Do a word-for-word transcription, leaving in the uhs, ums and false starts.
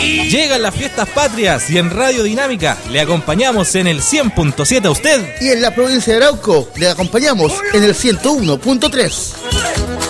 Llegan las fiestas patrias y en Radio Dinámica le acompañamos en el cien punto siete a usted. Y en la provincia de Arauco le acompañamos en el ciento uno punto tres.